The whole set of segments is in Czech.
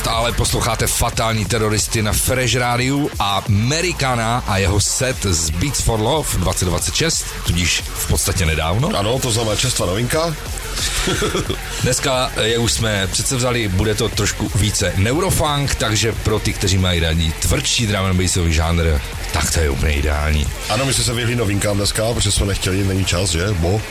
Stále posloucháte Fatální teroristy na Fresh Rádiu a Americana a jeho set z Beats for Love 2026, tudíž v podstatě nedávno. Ano, to znamená čerstvá novinka. Dneska, jak už jsme přece vzali, bude to trošku více neurofunk, takže pro ty, kteří mají rádi tvrdší drum and bassový žánr, tak to je úplně ideální. Ano, my jsme se vyhli novinkám dneska, protože jsme nechtěli, není čas, že?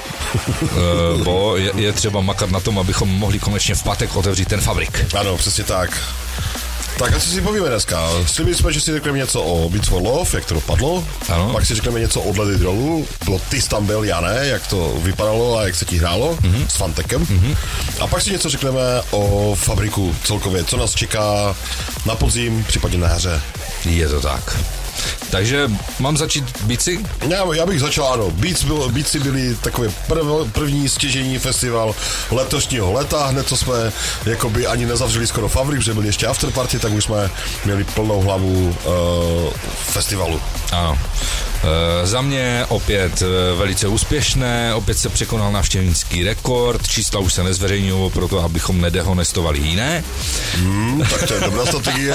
Je třeba makat na tom, abychom mohli konečně v pátek otevřít ten fabrik. Ano, přesně tak. Tak asi si povíme dneska. Slibili jsme, že si řekneme něco o Beats for Love, jak to dopadlo. Ano. Pak si řekneme něco o Bloody Drollu. Ty jsi tam byl, já ne, jak to vypadalo a jak se ti hrálo s Fantekem. A pak si něco řekneme o fabriku celkově, co nás čeká na podzim, případně na jaře. Je to tak. Takže mám začít Beatsy? Já bych začal, ano. Beatsy byli takový první stěžejní festival letošního léta. Hned co jsme jakoby ani nezavřeli skoro fabrik, protože byli ještě afterparty, tak už jsme měli plnou hlavu festivalu. Ano. Za mě opět velice úspěšné, opět se překonal návštěvnický rekord, čísla už se nezveřejňují proto, abychom nedehonestovali jiné. Tak to je dobrá strategie.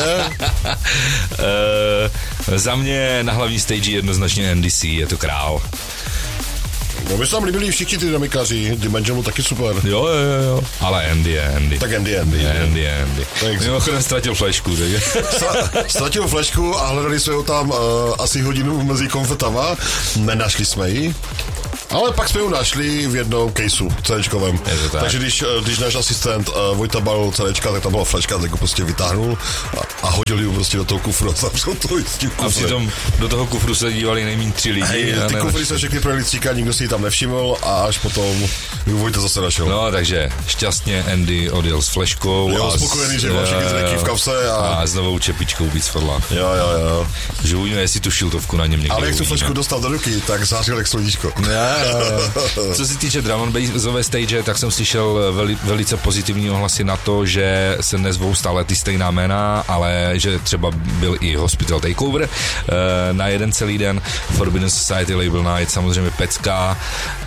Za mě na hlavní stage jednoznačně NDC, je to král. No, my se tam líbili všichni ty dynamikaři, Dimension taky super. Jo. Ale Andy je Andy. Tak Andy. Mimochodem ztratil flešku, takže. Ztratil flešku a hledali jsme ho tam asi hodinu mezi konfetama. Nenašli jsme ji. Ale pak jsme ji našli v jednom caseu CDčkovém. Takže když náš asistent Vojta balil CDčka, tak tam byla fleška, tak ho prostě vytáhnul a hodil ji prostě do toho kufru a zavřel to s tím kufrem. A přitom do toho kufru se dívali nejméně 3 lidi. Ty kufry se všechny projeli stříkat, nikdo si ji tam nevšiml a až potom Vojta zase našel. No, takže šťastně Andy odjel s fleškou. Jo, spokojený, že má všechny zreky v kapse a s novou čepičkou Beats for Love. Jo. Že uvidíme, jestli tu šiltovku na něm někde. Ale jak tu flšku dostal do ruky, tak zářil jak sluníčko. Co se týče drum and bassové stage, tak jsem slyšel velice pozitivní ohlasy na to, že se nezvou stále ty stejná jména, ale že třeba byl i Hospital Takeover na jeden celý den, Forbidden Society Label Night, samozřejmě pecka.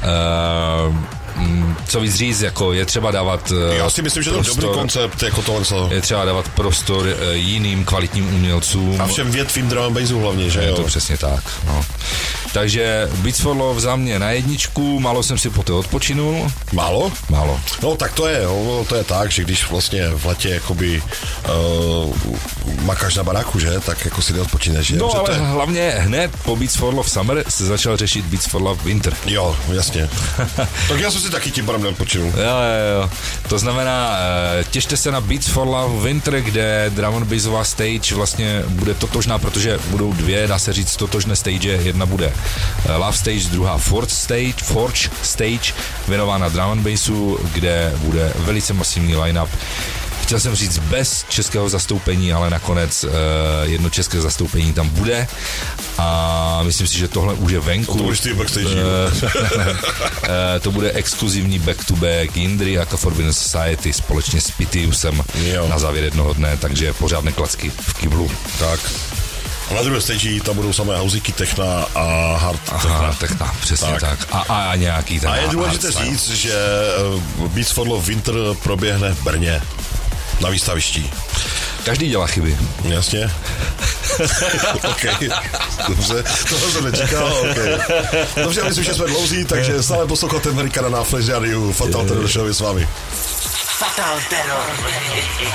Co víc říct, jako je třeba dávat já si myslím, že to je dobrý koncept, jako tohle. Je třeba dávat prostor jiným kvalitním umělcům. A všem větvím drum and bassu hlavně, že jo? Je to přesně tak, no. Takže Beats for Love za mě na jedničku, málo jsem si poté odpočinul. Málo? Málo. No tak to je tak, že když vlastně v letě jakoby makáš na baráku, že? Tak jako si neodpočíneš, že? No ale hlavně hned po Beats for Love Summer se začal řešit Beats for Love Winter. Jo, jasně. Tak já jsem si taky tím pádem neodpočinul. Jo. To znamená, těšte se na Beats for Love Winter, kde drum and bassová stage vlastně bude totožná, protože budou dvě, dá se říct, totožné stage. Jedna bude Love Stage, druhá Forge Stage, věnována drum and bassu, kde bude velice masivní line-up. Chtěl jsem říct bez českého zastoupení, ale nakonec jedno české zastoupení tam bude a myslím si, že tohle už je venku. To budeš ty backstage. To bude exkluzivní back-to-back Indry a Forbidden Society společně s Pitiusem na závěr jednoho dne, takže pořádné klacky v kyblu. Tak. A na druhé stage tam budou samé housíky, techna a hard techna, přesně tak. A nějaký ten. A je důležité říct, že Beats for Love Winter proběhne v Brně na výstavišti. Každý dělá chyby. Jasně. OK. Dobře, tohle jsem nečekal. Okay. Dobře, myslím, že jsme dlouzí, takže stále posloucháte Americana na Fresh Rádiu. Fatal Terror Show je s vámi. Fatal Terror.